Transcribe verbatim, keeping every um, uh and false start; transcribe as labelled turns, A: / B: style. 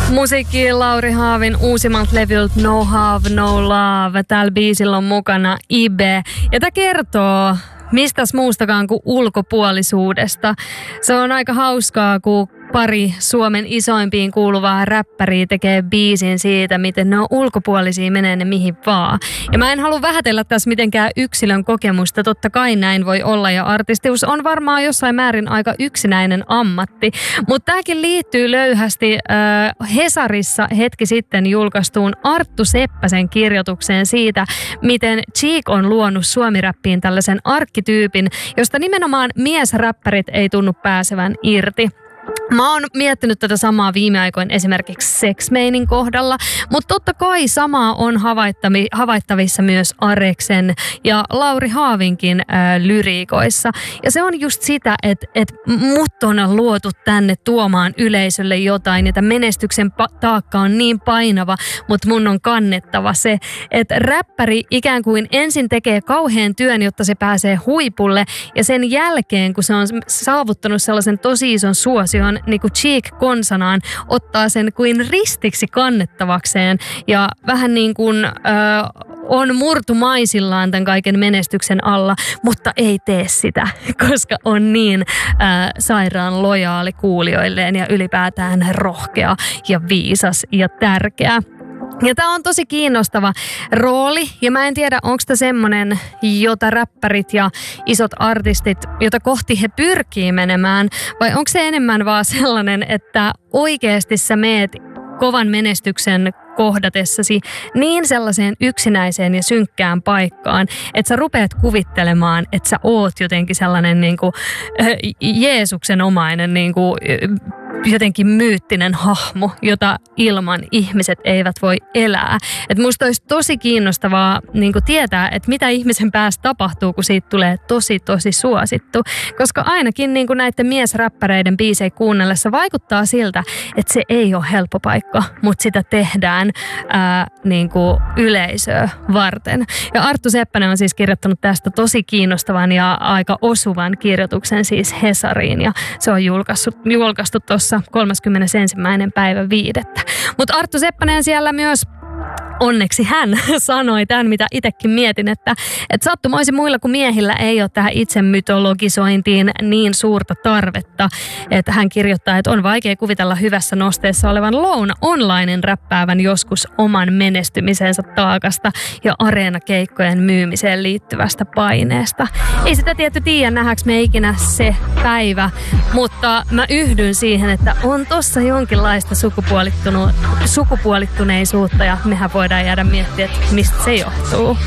A: Musiikki Lauri Haavin uusimmat levyltä No Have No Love. Täällä biisillä on mukana Ibe. Ja tää kertoo mistäs muustakaan kuin ulkopuolisuudesta. Se on aika hauskaa, kun pari Suomen isoimpiin kuuluvaa räppäriä tekee biisin siitä, miten ne on ulkopuolisia, menee ne mihin vaan. Ja mä en halua vähätellä tässä mitenkään yksilön kokemusta. Totta kai näin voi olla ja artistius on varmaan jossain määrin aika yksinäinen ammatti. Mutta tämäkin liittyy löyhästi äh, Hesarissa hetki sitten julkaistuun Arttu Seppäsen kirjoitukseen siitä, miten Cheek on luonut suomiräppiin tällaisen arkkityypin, josta nimenomaan miesräppärit ei tunnu pääsevän irti. Mä oon miettinyt tätä samaa viime aikoina esimerkiksi Sex Mainin kohdalla, mutta totta kai samaa on havaittavissa myös Areksen ja Lauri Haavinkin ää, lyriikoissa. Ja se on just sitä, että et mut on luotu tänne tuomaan yleisölle jotain, että menestyksen pa- taakka on niin painava, mutta mun on kannettava se, että räppäri ikään kuin ensin tekee kauhean työn, jotta se pääsee huipulle, ja sen jälkeen, kun se on saavuttanut sellaisen tosi ison suosion, niin kuin Cheek konsanaan ottaa sen kuin ristiksi kannettavakseen ja vähän niin kuin ö, on murtumaisillaan tämän kaiken menestyksen alla, mutta ei tee sitä, koska on niin ö, sairaan lojaali kuulijoilleen ja ylipäätään rohkea ja viisas ja tärkeä. Ja tämä on tosi kiinnostava rooli, ja mä en tiedä, onko tämä semmoinen, jota räppärit ja isot artistit, jota kohti he pyrkii menemään, vai onko se enemmän vaan sellainen, että oikeasti sä meet kovan menestyksen kohdatessasi niin sellaiseen yksinäiseen ja synkkään paikkaan, että sä rupeat kuvittelemaan, että sä oot jotenkin sellainen niin kuin Jeesuksen omainen niin kuin jotenkin myyttinen hahmo, jota ilman ihmiset eivät voi elää. Et musta olisi tosi kiinnostavaa niin kuin tietää, että mitä ihmisen päässä tapahtuu, kun siitä tulee tosi, tosi suosittu. Koska ainakin niin kuin näiden miesräppäreiden biisejä kuunnellessa vaikuttaa siltä, että se ei ole helppo paikka, mutta sitä tehdään ää, niin kuin yleisöä varten. Ja Arttu Seppänen on siis kirjoittanut tästä tosi kiinnostavan ja aika osuvan kirjoituksen siis Hesariin, ja se on julkaistu, julkaistu tuossa kolmaskymmenesensimmäinen päivä viidettä. Mutta Arttu Seppänen siellä myös, onneksi hän sanoi tämän, mitä itsekin mietin, että, että sattumoisin muilla kuin miehillä ei ole tähän itsemytologisointiin niin suurta tarvetta. Että hän kirjoittaa, että on vaikea kuvitella hyvässä nosteessa olevan Louna onlinen räppäävän joskus oman menestymisensä taakasta ja areenakeikkojen myymiseen liittyvästä paineesta. Ei sitä tietty tiedä, nähdäänkö me ikinä se päivä, mutta mä yhdyn siihen, että on tossa jonkinlaista sukupuolittuneisuutta ja mehän voidaan jäädä miettiä, että mistä se johtuu.